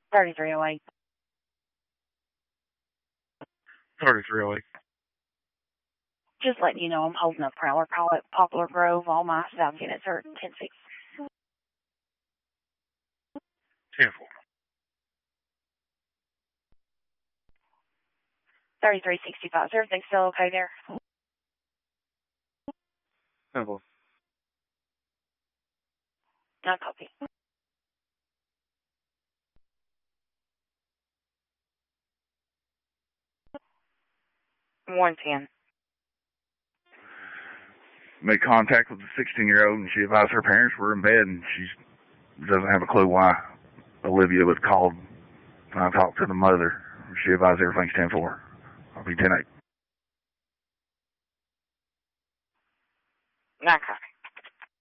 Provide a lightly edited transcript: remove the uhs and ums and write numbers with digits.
3308. 3308. Just letting you know I'm holding up Prowler Call at Poplar Grove. All my South units are 10-6. 10-4. 3365. Is everything still okay there? 10-4. No copy. 110. Made contact with the 16-year-old, and she advised her parents were in bed, and she doesn't have a clue why Olivia was called. When I talked to the mother, she advised everything's 10-4. I'll be 10-8. No copy.